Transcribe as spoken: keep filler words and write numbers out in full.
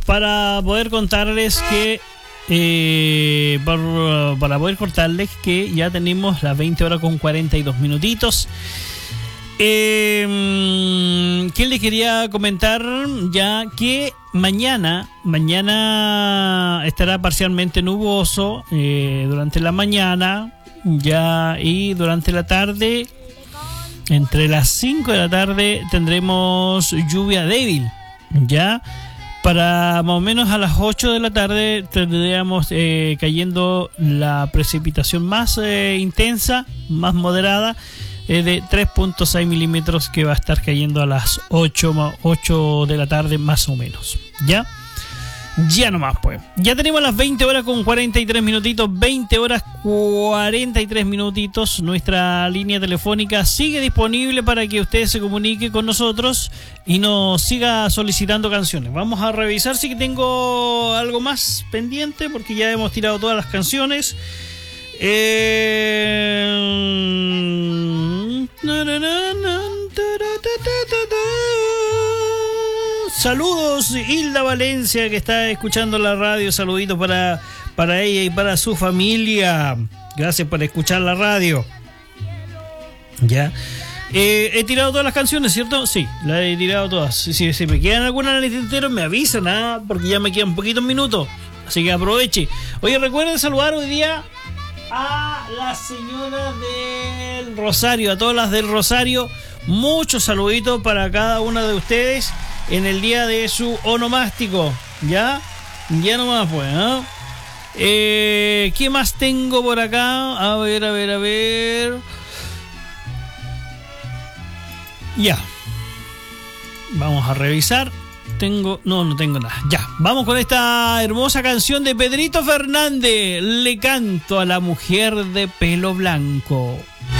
para poder contarles que eh, para, para poder contarles que ya tenemos las veinte horas con cuarenta y dos minutitos. Eh, ¿Qué les quería comentar? Ya que mañana, mañana estará parcialmente nuboso eh, durante la mañana ya y durante la tarde, entre las cinco de la tarde tendremos lluvia débil, ya para más o menos a las ocho de la tarde tendríamos eh, cayendo la precipitación más eh, intensa, más moderada, eh, de tres punto seis milímetros, que va a estar cayendo a las ocho de la tarde más o menos, ya. Ya nomás, pues. Ya tenemos las veinte horas con cuarenta y tres minutitos. veinte horas cuarenta y tres minutitos. Nuestra línea telefónica sigue disponible para que usted se comunique con nosotros y nos siga solicitando canciones. Vamos a revisar si tengo algo más pendiente, porque ya hemos tirado todas las canciones. Eh... Saludos, Hilda Valencia, que está escuchando la radio. Saluditos para, para ella y para su familia. Gracias por escuchar la radio. Ya. Eh, he tirado todas las canciones, ¿cierto? Sí, las he tirado todas. Si, si, si me quedan algunas en el tintero, me avisan, ¿ah? Porque ya me quedan poquitos minutos. Así que aproveche. Oye, recuerden saludar hoy día a las señoras del Rosario, a todas las del Rosario. Muchos saluditos para cada una de ustedes en el día de su onomástico. ¿Ya? Ya nomás pues, ¿eh? Eh, ¿Qué más tengo por acá? A ver, a ver, a ver. Ya. Vamos a revisar. Tengo... No, no tengo nada. Ya. Vamos con esta hermosa canción de Pedrito Fernández. Le canto a la mujer de pelo blanco.